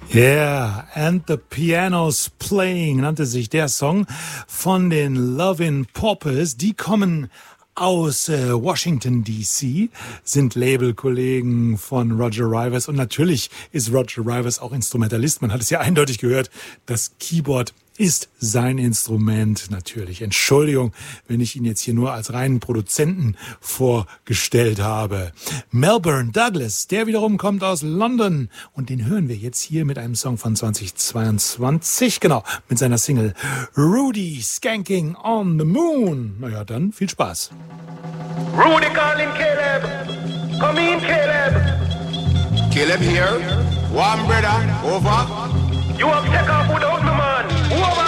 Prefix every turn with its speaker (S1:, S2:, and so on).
S1: Yeah, and the Piano's Playing nannte sich der Song von den Lovin' Poppers. Die kommen aus Washington D.C., sind Labelkollegen von Roger Rivers und natürlich ist Roger Rivers auch Instrumentalist. Man hat es ja eindeutig gehört, das Keyboard ist sein Instrument natürlich. Entschuldigung, wenn ich ihn jetzt hier nur als reinen Produzenten vorgestellt habe. Melbourne Douglas, der wiederum kommt aus London und den hören wir jetzt hier mit einem Song von 2022, genau, mit seiner Single Rudy Skanking on the Moon. Naja, dann viel Spaß.
S2: Rudy calling Caleb. Come in, Caleb.
S3: Caleb here. One brother, over.
S2: You have take off without me, man. Who